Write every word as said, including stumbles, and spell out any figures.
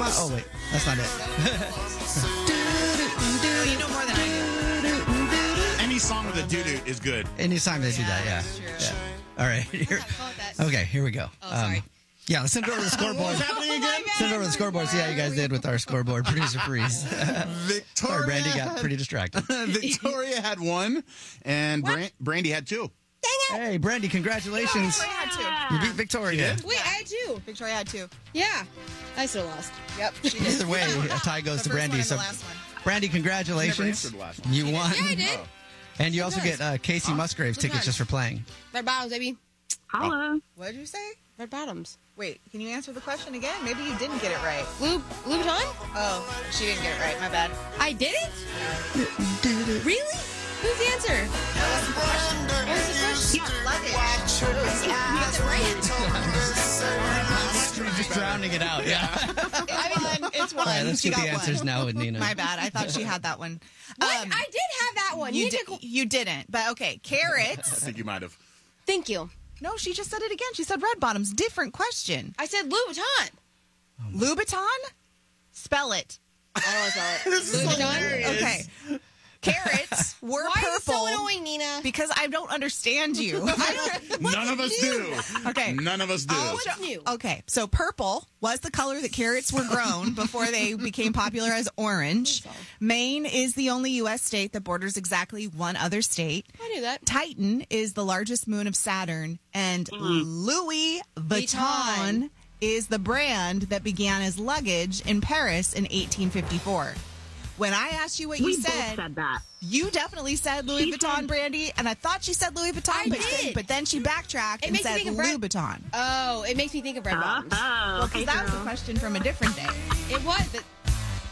on. Oh, wait. That's not it. Oh, you know more than I do. Any song with a doo-doo is good. Any time they do Yeah, that, yeah. that's true. yeah. All right. Here. Call it that. Okay, here we go. Oh, sorry. Um, yeah, let's send it over to the scoreboard. What's happening again? Send it over to the scoreboard. See how you guys did with our scoreboard. Producer Freeze. Victoria. Sorry, Brandy got pretty distracted. Victoria had one, and Bran- Brandy had two. Hey, Brandy, congratulations. Victoria had two. You beat Victoria. Wait, I had two. Victoria had two. Yeah. I still lost. Yep, she did. Either way, a tie goes The to first Brandy. one and So, the last one. Brandy, Never congratulations. answered the last one. You won. Yeah, I did. Oh. And you also get uh, Casey Musgraves Which tickets one? just for playing. Red bottoms, baby. Holla. What did you say? Red bottoms. Wait, can you answer the question again? Maybe you didn't get it right. Lou, Louboutin? Oh, she didn't get it right. My bad. I didn't? Really? Who's the answer? What was the question? She's just drowning it out. Yeah. I won. It's one. All right, let's she get the got answers one. now with Nina. My bad. I thought she had that one. What? Um, I did have that one. you, You, di- need to... you didn't. But okay, carrots. I think you might have. Thank you. No, she just said it again. She said red bottoms. Different question. I said Louboutin. Louboutin? Spell it. I don't want to spell it. Louboutin? Okay. Carrots were Why purple. are you so annoying, Nina? Because I don't understand you. I don't, None of us do. okay. None of us do. I'll What's show- new? Okay, so purple was the color that carrots were grown before they became popular as orange. Maine is the only U S state that borders exactly one other state. I knew that. Titan is the largest moon of Saturn, and Louis Vuitton Vuitton. is the brand that began as luggage in Paris in eighteen fifty-four. When I asked you what you We said, both said that. you definitely said Louis She Vuitton, said- Brandy, and I thought she said Louis Vuitton, I but, did. but then she backtracked It and makes me said think of Louboutin. Red- Oh, it makes me think of red bottoms. Oh, Well, because okay, that was a girl. question from a different day. It was, but